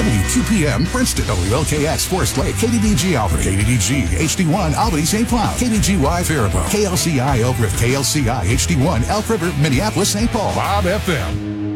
WQPM, Princeton, WLKX, Forest Lake, KDDG Albany, KDDG, HD1, Albany, St. Cloud, KDGY, Faribault, KLCI, Elk River, KLCI, HD1, Elk River, Minneapolis, St. Paul, Bob FM.